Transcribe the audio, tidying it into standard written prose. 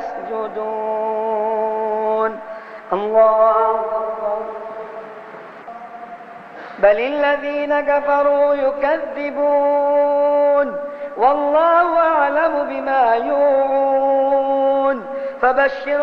يسجدون. الله أكبر. بل الذين كفروا يكذبون والله أعلم بما يوعون. فبشر